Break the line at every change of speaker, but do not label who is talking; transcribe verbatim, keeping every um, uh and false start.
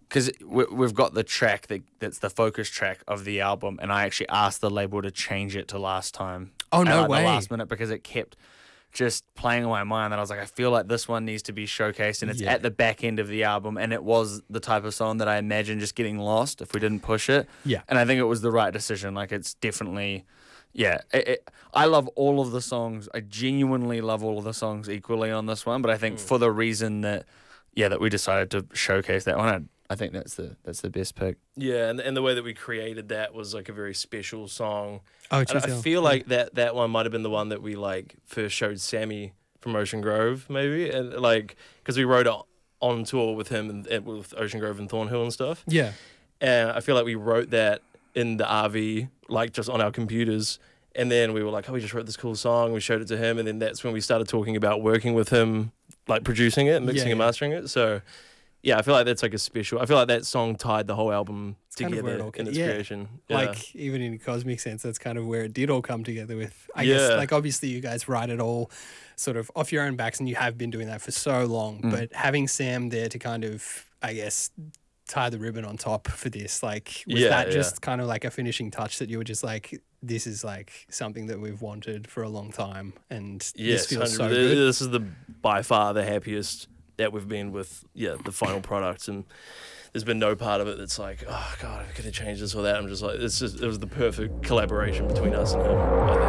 because we, we've got the track that that's the focus track of the album, and I actually asked the label to change it to Last Time.
Oh, no
at, like,
way.
the last minute, because it kept just playing on my mind, and I was like, I feel like this one needs to be showcased, and it's
Yeah.
at the back end of the album, and it was the type of song that I imagine just getting lost if we didn't push it.
Yeah.
And I think it was the right decision. Like, it's definitely, yeah. It, it, I love all of the songs. I genuinely love all of the songs equally on this one, but I think
Mm.
for the reason that, yeah, that we decided to showcase that one, I, I think that's the that's the best pick.
Yeah, and and the way that we created that was like a very special song.
Oh,
And I
Chisel.
feel like that that one might have been the one that we like first showed Sammy from Ocean Grove, maybe, and like because we wrote it on tour with him and, and with Ocean Grove and Thornhill and stuff.
Yeah.
And I feel like we wrote that in the R V, like just on our computers. And then we were like, oh, we just wrote this cool song. We showed it to him, and then that's when we started talking about working with him, like producing it, mixing
Yeah,
and
yeah.
mastering it. So. Yeah, I feel like that's like a special. I feel like that song tied the whole album
kind of where
together
it all
in
ca-
its
yeah.
creation. Yeah.
Like, even in a cosmic sense, that's kind of where it did all come together with, I
Yeah.
guess, like, obviously you guys write it all sort of off your own backs, and you have been doing that for so long,
Mm.
but having Sam there to kind of, I guess, tie the ribbon on top for this, like, was
Yeah,
that
yeah.
just kind of like a finishing touch that you were just like, this is like something that we've wanted for a long time, and
yes,
this feels so
one hundred percent.
good?
This is the by far the happiest that we've been with, yeah, the final product, and there's been no part of it that's like, oh god, I could have changed this or that. I'm just like, it's just it was the perfect collaboration between us and him, I think.